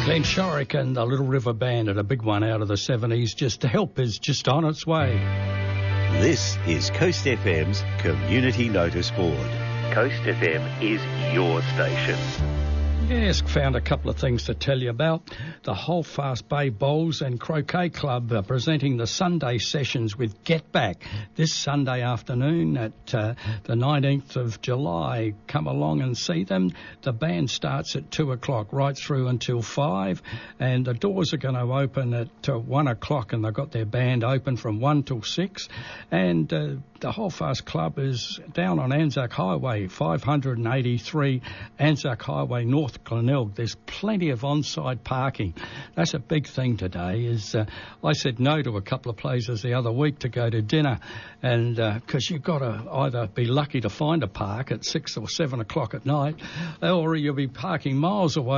Glenn Shorrock and the Little River Band at a big one out of the 70s. Just Help is just on its way. This is Coast FM's Community Notice Board. Coast FM is your station. Yes, found a couple of things to tell you about. The Holdfast Bay Bowls and Croquet Club are presenting the Sunday sessions with Get Back this Sunday afternoon at the 19th of July. Come along and see them. The band starts at 2 o'clock right through until 5, and the doors are going to open at 1 o'clock, and they've got their band open from 1 till 6. And the Holdfast Club is down on Anzac Highway, 583 Anzac Highway, North Glenelg. There's plenty of on-site parking. That's a big thing today. Is I said no to a couple of places the other week to go to dinner, and because you've got to either be lucky to find a park at 6 or 7 o'clock at night, or you'll be parking miles away